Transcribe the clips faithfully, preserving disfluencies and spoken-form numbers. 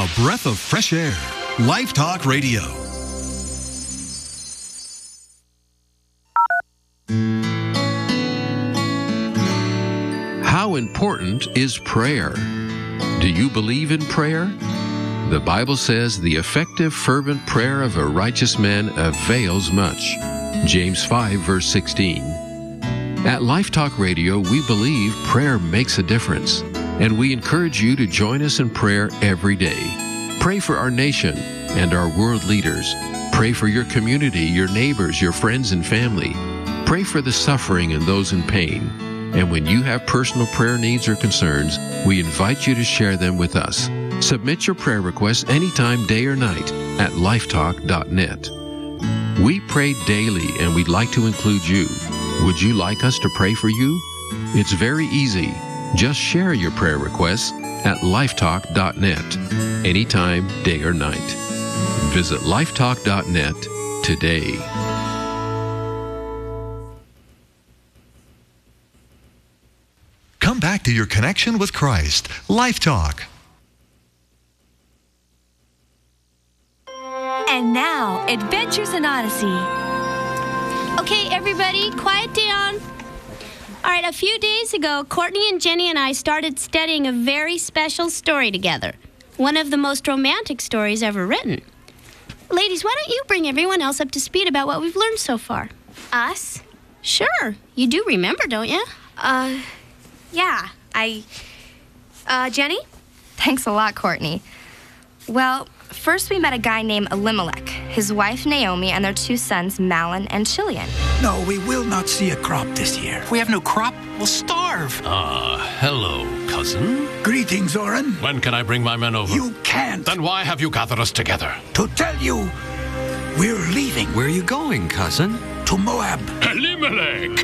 A breath of fresh air. Life Talk Radio. How important is prayer? Do you believe in prayer? The Bible says the effective, fervent prayer of a righteous man avails much. James five, verse sixteen. At Life Talk Radio, we believe prayer makes a difference, and we encourage you to join us in prayer every day. Pray for our nation and our world leaders. Pray for your community, your neighbors, your friends and family. Pray for the suffering and those in pain. And when you have personal prayer needs or concerns, we invite you to share them with us. Submit your prayer requests anytime, day or night, at lifetalk dot net. We pray daily, and we'd like to include you. Would you like us to pray for you? It's very easy. Just share your prayer requests at lifetalk dot net, anytime, day or night. Visit lifetalk dot net today. Come back to your connection with Christ. Life Talk. And now, Adventures in Odyssey. Okay, everybody, quiet down. All right, a few days ago, Courtney and Jenny and I started studying a very special story together. One of the most romantic stories ever written. Ladies, why don't you bring everyone else up to speed about what we've learned so far? Us? Sure. You do remember, don't you? Uh, yeah, I... Uh, Jenny? Thanks a lot, Courtney. Well, first we met a guy named Elimelech, his wife Naomi, and their two sons, Malin and Chilion. No, we will not see a crop this year. If we have no crop, we'll starve. Ah, hello, cousin. Greetings, Oren. When can I bring my men over? You can't. Then why have you gathered us together? To tell you, we're leaving. Where are you going, cousin? To Moab. Elimelech!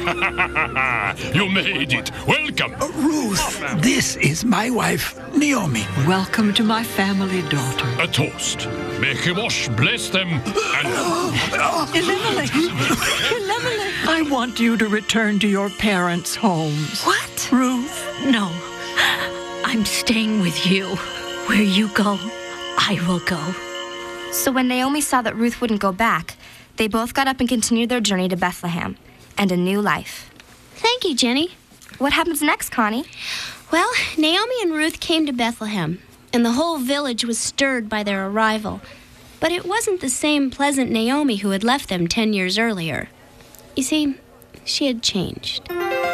You made it. Welcome. Uh, Ruth, this is my wife, Naomi. Welcome to my family, daughter. A toast. May Chemosh bless them and... Elimelech! Elimelech! I want you to return to your parents' homes. What? Ruth? No. I'm staying with you. Where you go, I will go. So when Naomi saw that Ruth wouldn't go back, they both got up and continued their journey to Bethlehem and a new life. Thank you, Jenny. What happens next, Connie? Well, Naomi and Ruth came to Bethlehem, and the whole village was stirred by their arrival. But it wasn't the same pleasant Naomi who had left them ten years earlier. You see, she had changed.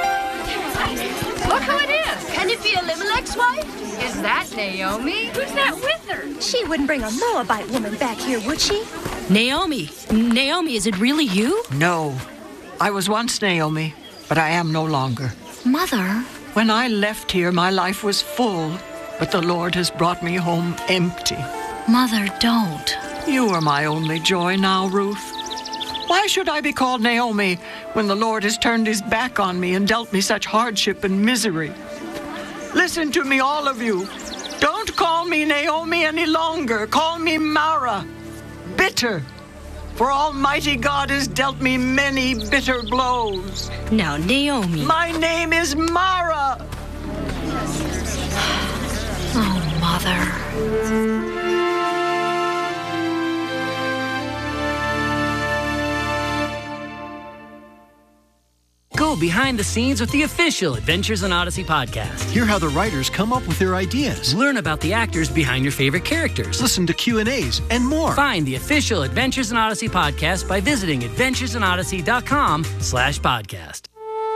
Look who it is. Can it be Elimelech's wife? Is that Naomi? Who's that with her? She wouldn't bring a Moabite woman back here, would she? Naomi. Naomi, is it really you? No. I was once Naomi, but I am no longer. Mother. When I left here, my life was full, but the Lord has brought me home empty. Mother, don't. You are my only joy now, Ruth. Why should I be called Naomi when the Lord has turned his back on me and dealt me such hardship and misery? Listen to me, all of you. Don't call me Naomi any longer. Call me Mara. Bitter. For Almighty God has dealt me many bitter blows. Now, Naomi. My name is Mara. Oh, Mother. Go behind the scenes with the official Adventures in Odyssey podcast. Hear how the writers come up with their ideas. Learn about the actors behind your favorite characters. Listen to Q and A's and more. Find the official Adventures in Odyssey podcast by visiting adventures in odyssey dot com slash podcast.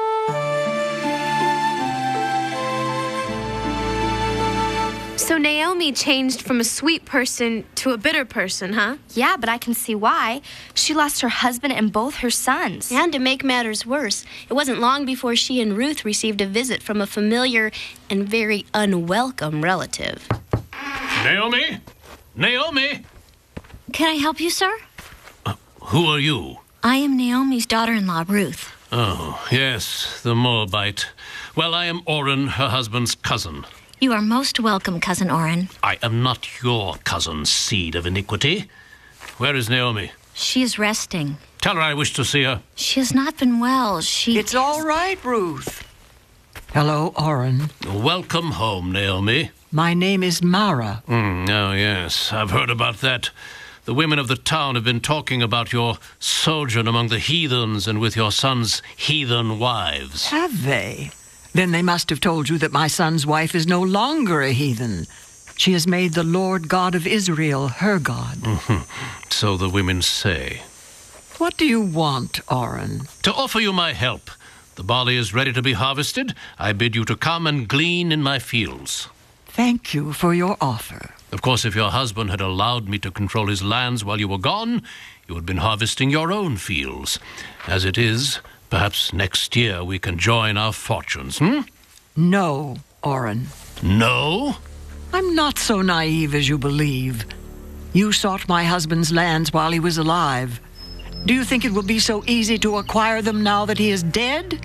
So Naomi changed from a sweet person to a bitter person, huh? Yeah, but I can see why. She lost her husband and both her sons. And to make matters worse, it wasn't long before she and Ruth received a visit from a familiar and very unwelcome relative. Naomi? Naomi? Can I help you, sir? Uh, who are you? I am Naomi's daughter-in-law, Ruth. Oh, yes, the Moabite. Well, I am Oren, her husband's cousin. You are most welcome, Cousin Oren. I am not your cousin, seed of iniquity. Where is Naomi? She is resting. Tell her I wish to see her. She has not been well. She... It's all right, Ruth. Hello, Oren. Welcome home, Naomi. My name is Mara. Mm, oh, yes, I've heard about that. The women of the town have been talking about your sojourn among the heathens and with your son's heathen wives. Have they? Then they must have told you that my son's wife is no longer a heathen. She has made the Lord God of Israel her God. Mm-hmm. So the women say. What do you want, Oren? To offer you my help. The barley is ready to be harvested. I bid you to come and glean in my fields. Thank you for your offer. Of course, if your husband had allowed me to control his lands while you were gone, you had been harvesting your own fields. As it is, perhaps next year we can join our fortunes, hmm? No, Oren. No? I'm not so naive as you believe. You sought my husband's lands while he was alive. Do you think it will be so easy to acquire them now that he is dead?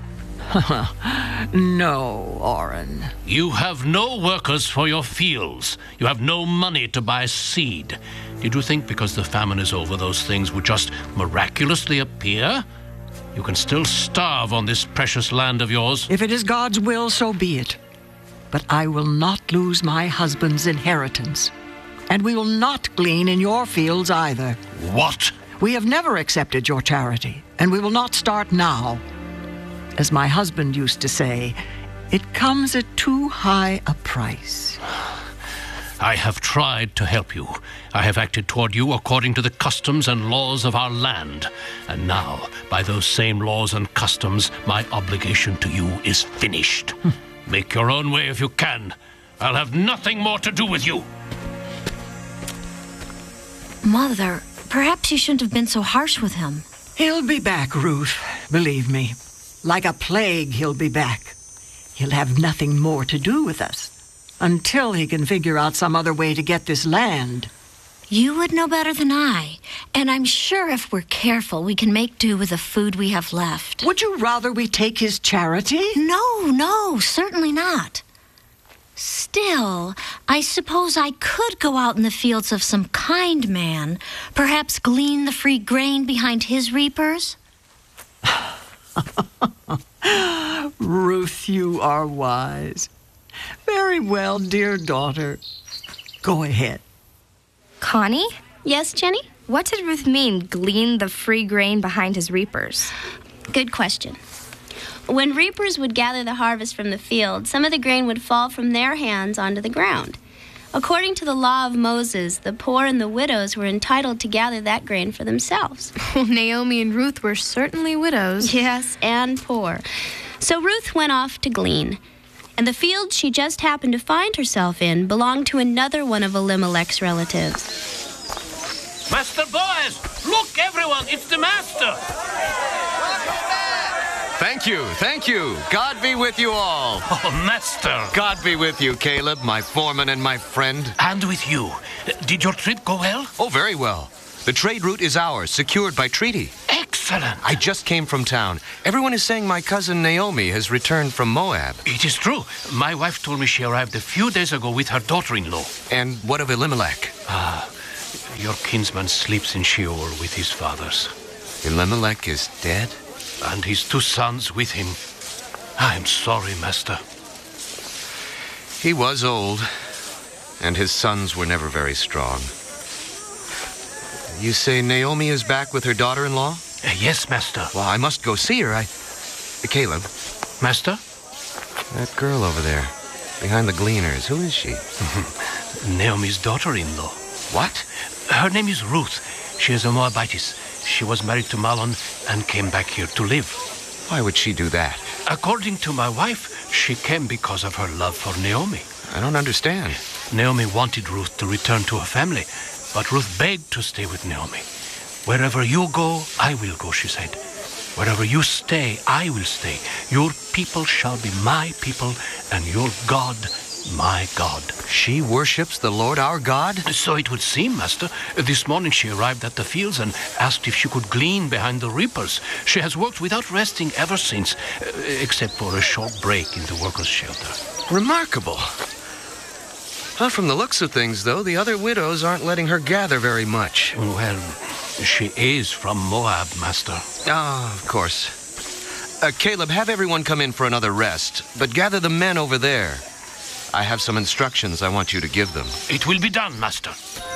No, Oren. You have no workers for your fields. You have no money to buy seed. Did you think because the famine is over, those things would just miraculously appear? You can still starve on this precious land of yours. If it is God's will, so be it. But I will not lose my husband's inheritance. And we will not glean in your fields either. What? We have never accepted your charity, and we will not start now. As my husband used to say, it comes at too high a price. I have tried to help you. I have acted toward you according to the customs and laws of our land. And now, by those same laws and customs, my obligation to you is finished. Make your own way if you can. I'll have nothing more to do with you. Mother, perhaps you shouldn't have been so harsh with him. He'll be back, Ruth. Believe me. Like a plague, he'll be back. He'll have nothing more to do with us until he can figure out some other way to get this land. You would know better than I. And I'm sure if we're careful, we can make do with the food we have left. Would you rather we take his charity? No, no, certainly not. Still, I suppose I could go out in the fields of some kind man, perhaps glean the free grain behind his reapers. Ruth, you are wise. Very well, dear daughter. Go ahead. Connie? Yes, Jenny? What did Ruth mean, glean the free grain behind his reapers? Good question. When reapers would gather the harvest from the field, some of the grain would fall from their hands onto the ground. According to the law of Moses, the poor and the widows were entitled to gather that grain for themselves. Well, Naomi and Ruth were certainly widows. Yes, and poor. So Ruth went off to glean. And the field she just happened to find herself in belonged to another one of Elimelech's relatives. Master Boaz! Look, everyone! It's the master! Thank you, thank you. God be with you all. Oh, Master. God be with you, Caleb, my foreman and my friend. And with you. Did your trip go well? Oh, very well. The trade route is ours, secured by treaty. Excellent. I just came from town. Everyone is saying my cousin Naomi has returned from Moab. It is true. My wife told me she arrived a few days ago with her daughter-in-law. And what of Elimelech? Ah, your kinsman sleeps in Sheol with his fathers. Elimelech is dead? And his two sons with him. I am sorry, Master. He was old, and his sons were never very strong. You say Naomi is back with her daughter-in-law? Uh, yes, Master. Well, I must go see her. I... Uh, Caleb. Master? That girl over there, behind the gleaners, who is she? Naomi's daughter-in-law. What? Her name is Ruth. She is a Moabitess. She was married to Mahlon and came back here to live. Why would she do that? According to my wife, she came because of her love for Naomi. I don't understand. Naomi wanted Ruth to return to her family, but Ruth begged to stay with Naomi. Wherever you go, I will go, she said. Wherever you stay, I will stay. Your people shall be my people, and your God my God. She worships the Lord our God? So it would seem, Master. This morning she arrived at the fields and asked if she could glean behind the reapers. She has worked without resting ever since, uh, except for a short break in the workers' shelter. Remarkable. Well, from the looks of things, though, the other widows aren't letting her gather very much. Well, she is from Moab, Master. Ah, of course. Uh, Caleb, have everyone come in for another rest, but gather the men over there. I have some instructions I want you to give them. It will be done, Master.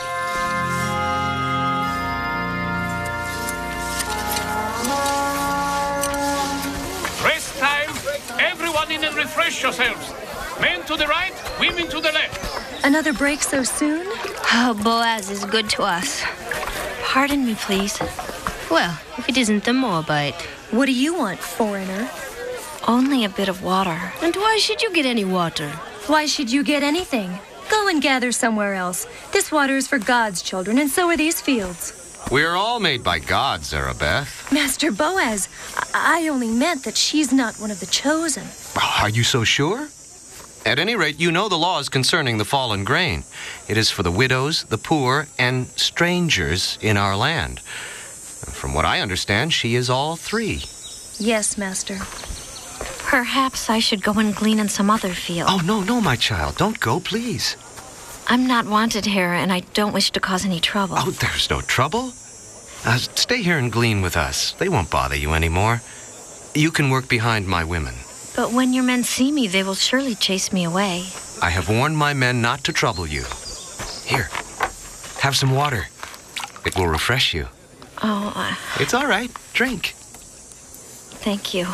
Rest time. Everyone in and refresh yourselves. Men to the right, women to the left. Another break so soon? Oh, Boaz is good to us. Pardon me, please. Well, if it isn't the Moabite. What do you want, foreigner? Only a bit of water. And why should you get any water? Why should you get anything? Go and gather somewhere else. This water is for God's children, and so are these fields. We're all made by God, Zarabeth. Master Boaz, I, I only meant that she's not one of the chosen. Are you so sure? At any rate, you know the laws concerning the fallen grain. It is for the widows, the poor, and strangers in our land. From what I understand, she is all three. Yes, Master. Perhaps I should go and glean in some other field. Oh, no, no, my child. Don't go, please. I'm not wanted here, and I don't wish to cause any trouble. Oh, there's no trouble. Uh, stay here and glean with us. They won't bother you anymore. You can work behind my women. But when your men see me, they will surely chase me away. I have warned my men not to trouble you. Here, have some water. It will refresh you. Oh, uh, It's all right. Drink. Thank you.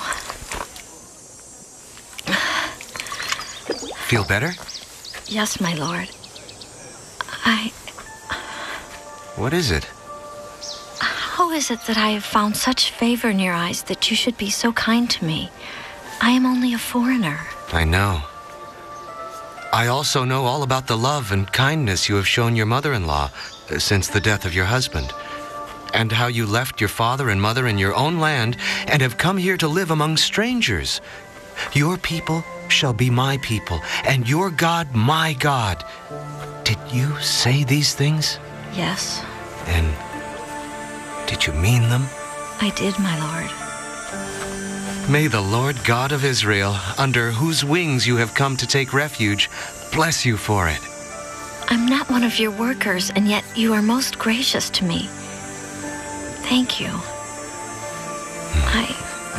Feel better? Yes, my lord. I... What is it? How is it that I have found such favor in your eyes that you should be so kind to me? I am only a foreigner. I know. I also know all about the love and kindness you have shown your mother-in-law uh, since the death of your husband, and how you left your father and mother in your own land and have come here to live among strangers. Your people shall be my people, and your God my God. Did you say these things? Yes. And did you mean them? I did, my lord. May the Lord God of Israel, under whose wings you have come to take refuge, bless you for it. I'm not one of your workers, and yet you are most gracious to me. Thank you. I...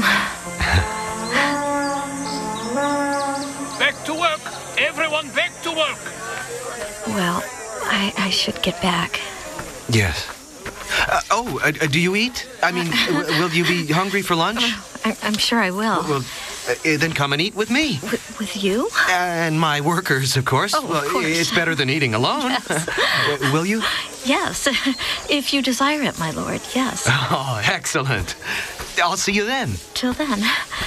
Back to work. Everyone back to work. Well, I, I should get back. Yes. Uh, oh, uh, do you eat? I mean, w- will you be hungry for lunch? I, I'm sure I will. Well, uh, then come and eat with me. With, with you? And my workers, of course. Oh, of well, course. It's better than eating alone. Yes. uh, will you? Yes, if you desire it, my lord, yes. Oh, excellent. I'll see you then. Till then.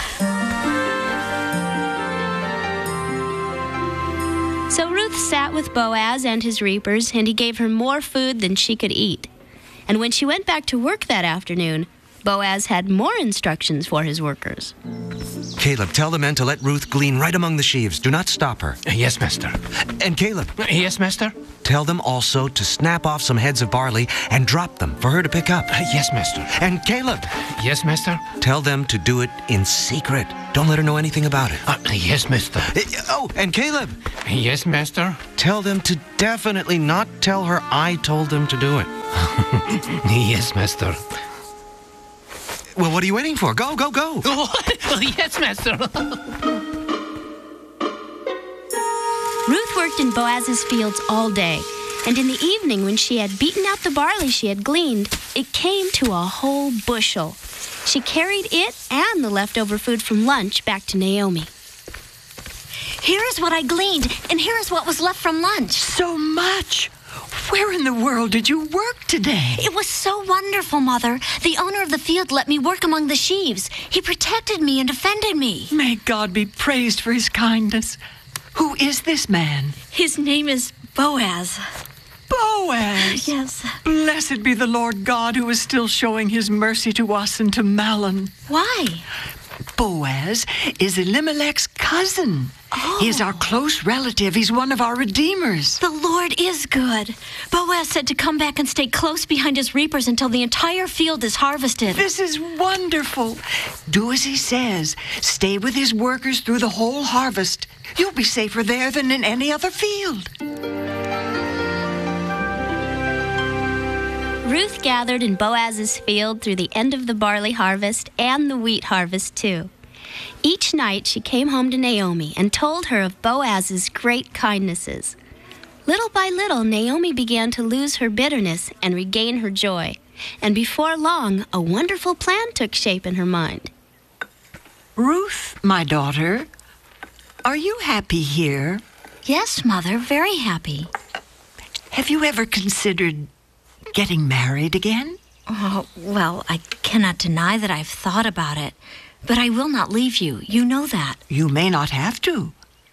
So Ruth sat with Boaz and his reapers, and he gave her more food than she could eat. And when she went back to work that afternoon, Boaz had more instructions for his workers. Caleb, tell the men to let Ruth glean right among the sheaves. Do not stop her. Yes, master. And Caleb. Yes, master. Tell them also to snap off some heads of barley and drop them for her to pick up. Yes, master. And Caleb. Yes, master. Tell them to do it in secret. Don't let her know anything about it. Uh, yes, master. Oh, and Caleb. Yes, master. Tell them to definitely not tell her I told them to do it. Yes, master. Well, what are you waiting for? Go, go, go. Oh, yes, master. Ruth worked in Boaz's fields all day, and in the evening when she had beaten out the barley she had gleaned, it came to a whole bushel. She carried it and the leftover food from lunch back to Naomi. Here is what I gleaned, and here is what was left from lunch. So much! Where in the world did you work today? It was so wonderful, Mother. The owner of the field let me work among the sheaves. He protected me and defended me. May God be praised for his kindness. Who is this man? His name is Boaz. Boaz? Yes. Blessed be the Lord God who is still showing his mercy to us and to Mahlon. Why? Boaz is Elimelech's cousin. Oh. He is our close relative. He's one of our redeemers. The Lord is good. Boaz said to come back and stay close behind his reapers until the entire field is harvested. This is wonderful. Do as he says. Stay with his workers through the whole harvest. You'll be safer there than in any other field. Ruth gathered in Boaz's field through the end of the barley harvest and the wheat harvest, too. Each night she came home to Naomi and told her of Boaz's great kindnesses. Little by little, Naomi began to lose her bitterness and regain her joy. And before long, a wonderful plan took shape in her mind. Ruth, my daughter, are you happy here? Yes, Mother, very happy. Have you ever considered getting married again? Oh, well, I cannot deny that I've thought about it. But I will not leave you. You know that. You may not have to.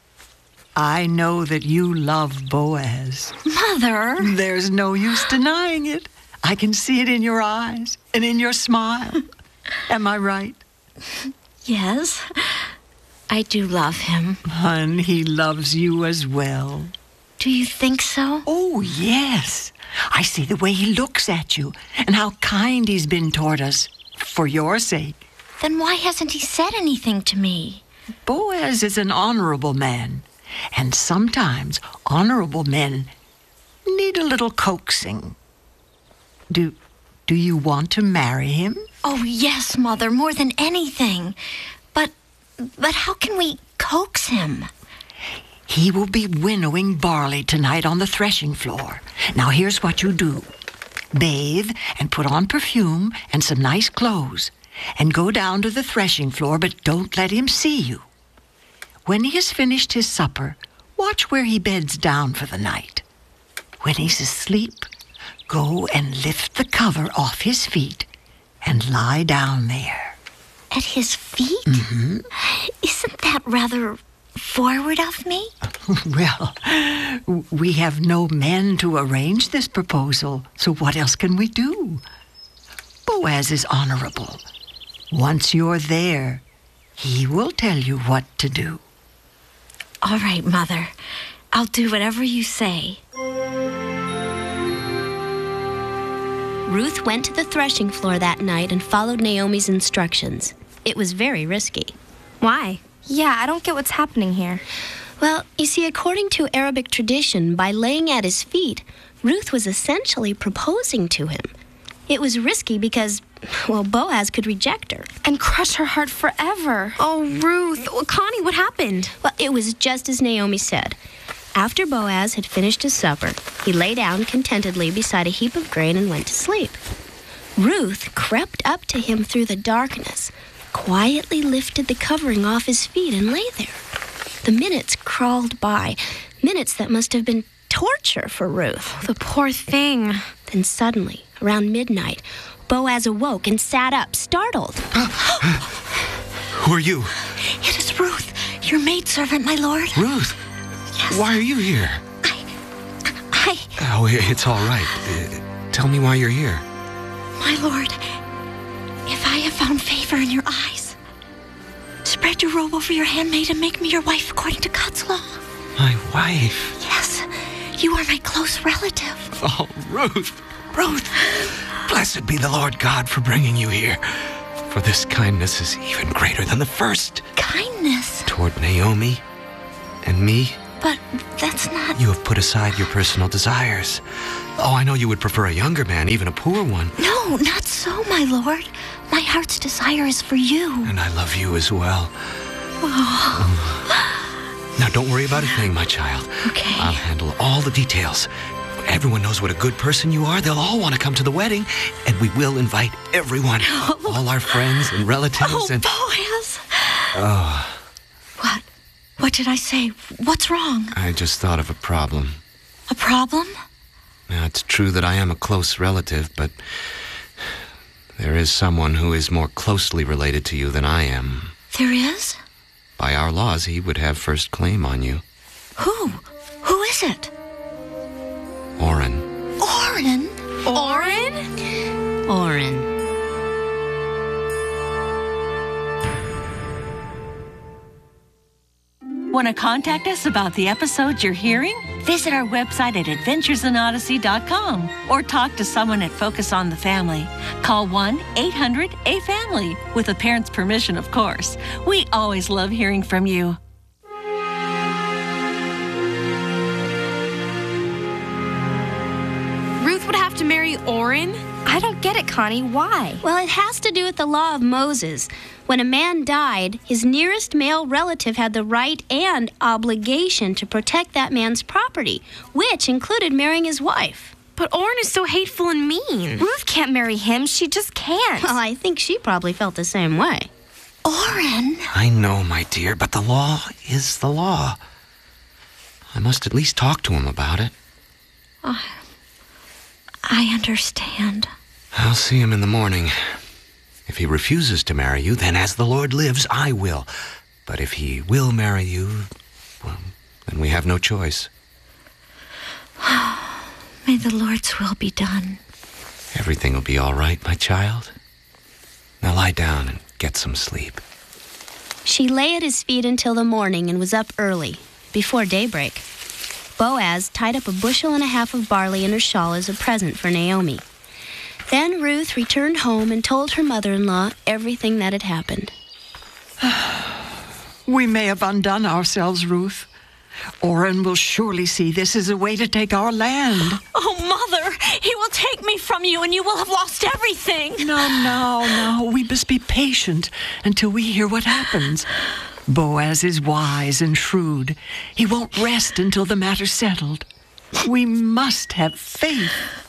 I know that you love Boaz. Mother! There's no use denying it. I can see it in your eyes and in your smile. Am I right? Yes, I do love him. Hun, he loves you as well. Do you think so? Oh, yes. I see the way he looks at you and how kind he's been toward us for your sake. Then why hasn't he said anything to me? Boaz is an honorable man, and sometimes honorable men need a little coaxing. Do, do you want to marry him? Oh, yes, Mother, more than anything. But, but how can we coax him? He will be winnowing barley tonight on the threshing floor. Now, here's what you do. Bathe and put on perfume and some nice clothes, and go down to the threshing floor, but don't let him see you. When he has finished his supper, watch where he beds down for the night. When he's asleep, go and lift the cover off his feet and lie down there. At his feet? Mm-hmm. Isn't that rather forward of me? Well, we have no men to arrange this proposal, so what else can we do? Boaz is honorable. Once you're there, he will tell you what to do. All right, Mother. I'll do whatever you say. Ruth went to the threshing floor that night and followed Naomi's instructions. It was very risky. Why? Yeah, I don't get what's happening here. Well, you see, according to Arabic tradition, by laying at his feet, Ruth was essentially proposing to him. It was risky because, well, Boaz could reject her. And crush her heart forever. Oh, Ruth. Well, Connie, what happened? Well, it was just as Naomi said. After Boaz had finished his supper, he lay down contentedly beside a heap of grain and went to sleep. Ruth crept up to him through the darkness, quietly lifted the covering off his feet and lay there. The minutes crawled by, minutes that must have been torture for Ruth. The poor thing. Then suddenly, around midnight, Boaz awoke and sat up, startled. Who are you? It is Ruth, your maidservant, my lord. Ruth? Yes. Why are you here? I... I... Oh, it's all right. Uh, tell me why you're here. My lord, if I have found favor in your eyes, spread your robe over your handmaid and make me your wife according to God's law. My wife? Yes, you are my close relative. Oh, Ruth! Ruth! Blessed be the Lord God for bringing you here. For this kindness is even greater than the first. Kindness? Toward Naomi and me. But that's not... You have put aside your personal desires. Oh, I know you would prefer a younger man, even a poor one. No, not so, my lord. My heart's desire is for you. And I love you as well. Oh. Now, don't worry about a thing, my child. Okay. I'll handle all the details. Everyone knows what a good person you are. They'll all want to come to the wedding. And we will invite everyone. Oh. All our friends and relatives Oh, and... Boaz! Oh, What? What did I say? What's wrong? I just thought of a problem. A problem? Now, it's true that I am a close relative, but there is someone who is more closely related to you than I am. There is? By our laws, he would have first claim on you. Who? Who is it? Oren. Oren? Oren? Oren. Want to contact us about the episodes you're hearing? Visit our website at adventures in odyssey dot com or talk to someone at Focus on the Family. Call one eight hundred A family, with a parent's permission, of course. We always love hearing from you. Ruth would have to marry Oren? I don't get it, Connie. Why? Well, it has to do with the law of Moses. When a man died, his nearest male relative had the right and obligation to protect that man's property, which included marrying his wife. But Orrin is so hateful and mean. Ruth can't marry him. She just can't. Well, I think she probably felt the same way. Orrin! I know, my dear, but the law is the law. I must at least talk to him about it. Uh, I understand. I'll see him in the morning. If he refuses to marry you, then as the Lord lives, I will. But if he will marry you, well, then we have no choice. May the Lord's will be done. Everything will be all right, my child. Now lie down and get some sleep. She lay at his feet until the morning and was up early, before daybreak. Boaz tied up a bushel and a half of barley in her shawl as a present for Naomi. Then Ruth returned home and told her mother-in-law everything that had happened. We may have undone ourselves, Ruth. Orrin will surely see this as a way to take our land. Oh, Mother, he will take me from you and you will have lost everything. No, no, no. We must be patient until we hear what happens. Boaz is wise and shrewd. He won't rest until the matter's settled. We must have faith.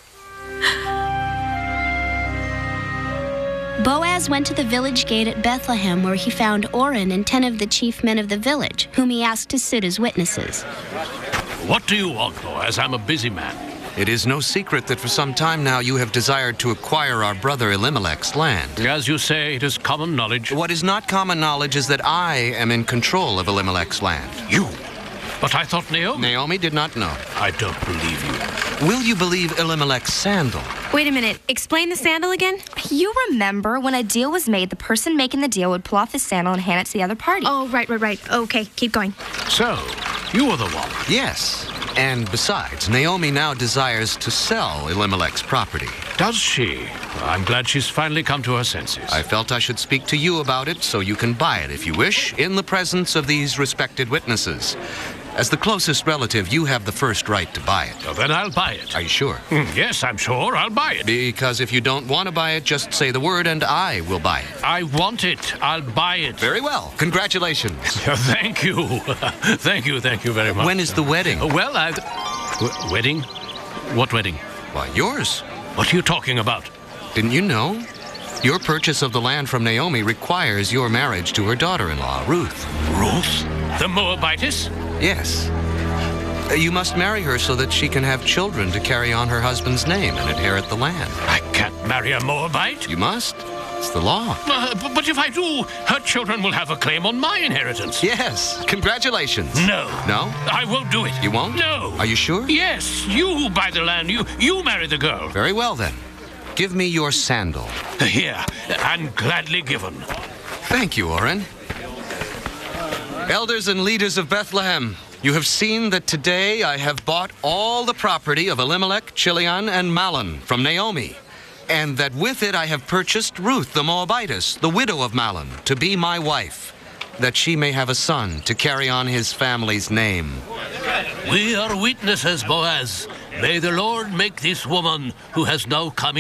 Boaz went to the village gate at Bethlehem, where he found Orrin and ten of the chief men of the village, whom he asked to sit as witnesses. What do you want, Boaz? I'm a busy man. It is no secret that for some time now you have desired to acquire our brother Elimelech's land. As you say, it is common knowledge. What is not common knowledge is that I am in control of Elimelech's land. You? But I thought Naomi... Naomi did not know. I don't believe you. Will you believe Elimelech's sandal? Wait a minute. Explain the sandal again? You remember when a deal was made, the person making the deal would pull off his sandal and hand it to the other party. Oh, right, right, right. Okay, keep going. So, you are the one. Yes. And besides, Naomi now desires to sell Elimelech's property. Does she? I'm glad she's finally come to her senses. I felt I should speak to you about it so you can buy it if you wish, in the presence of these respected witnesses. As the closest relative, you have the first right to buy it. Well, then I'll buy it. Are you sure? Mm, yes, I'm sure. I'll buy it. Because if you don't want to buy it, just say the word and I will buy it. I want it. I'll buy it. Very well. Congratulations. Thank you. Thank you. Thank you very much. When is the wedding? Uh, well, I've... W- wedding? What wedding? Why, yours. What are you talking about? Didn't you know? Your purchase of the land from Naomi requires your marriage to her daughter-in-law, Ruth. Ruth? The Moabitess? Yes. You must marry her so that she can have children to carry on her husband's name and inherit the land. I can't marry a Moabite. You must. It's the law. Uh, b- but if I do, her children will have a claim on my inheritance. Yes. Congratulations. No. No? I won't do it. You won't? No. Are you sure? Yes. You buy the land. You, you marry the girl. Very well, then. Give me your sandal. Here. And gladly given. Thank you, Orrin. Elders and leaders of Bethlehem, you have seen that today I have bought all the property of Elimelech, Chilion, and Mahlon from Naomi, and that with it I have purchased Ruth the Moabitess, the widow of Mahlon, to be my wife, that she may have a son to carry on his family's name. We are witnesses, Boaz. May the Lord make this woman, who has now come